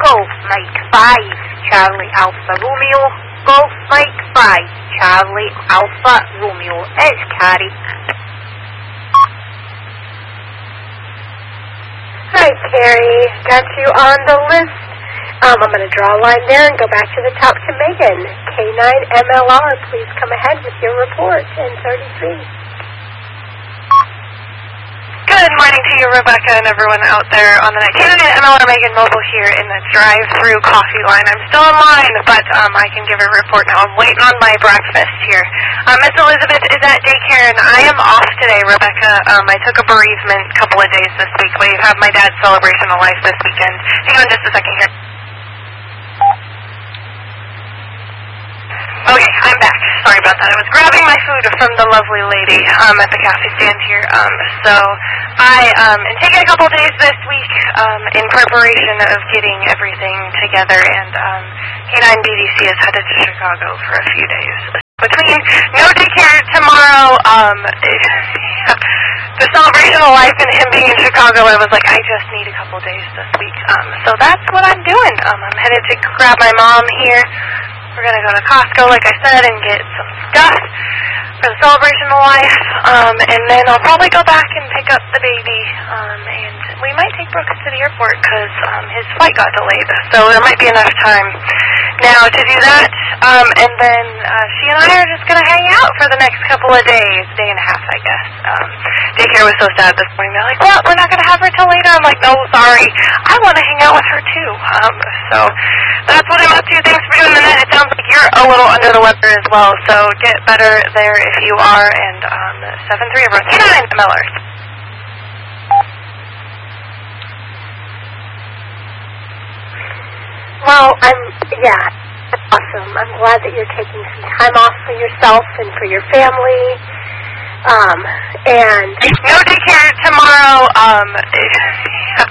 Golf Mike 5, Charlie Alpha Romeo. Golf Mike 5, Charlie Alpha Romeo. It's Carrie. Hi, Carrie. Got you on the list. I'm going to draw a line there and go back to the top to Megan. K9MLR, please come ahead with your report. 1033. Good morning to you, Rebecca, and everyone out there on the night. K9MLR Megan Mobile here in the drive-through coffee line. I'm still in line, but I can give a report now. I'm waiting on my breakfast here. Miss Elizabeth is at daycare, and I am off today, Rebecca. I took a bereavement a couple of days this week. We have my dad's celebration of life this weekend. Hang on just a second here. Okay, I'm back. Sorry about that. I was grabbing my food from the lovely lady at the cafe stand here. So I am taking a couple days this week in preparation of getting everything together, and K9BDC is headed to Chicago for a few days. Between no daycare tomorrow, the celebration of life and him being in Chicago, I was like, I just need a couple days this week. So that's what I'm doing. I'm headed to grab my mom here. We're going to go to Costco, like I said, and get some stuff for the celebration of life, and then I'll probably go back and pick up the baby, and we might take Brooks to the airport because his flight got delayed, so there might be enough time now to do that, and then she and I are just going to hang out for the next couple of days, day and a half, I guess. Daycare was so sad this morning. They're like, what, we're not going to have her till later? I'm like, no, sorry, I want to hang out with her too. So that's what I'm up to. Thanks for doing the net. It sounds like you're a little under the weather as well, so get better there if you are, and 7-3 everyone. K9MLR. Well, that's awesome. I'm glad that you're taking some time off for yourself and for your family. And no daycare tomorrow.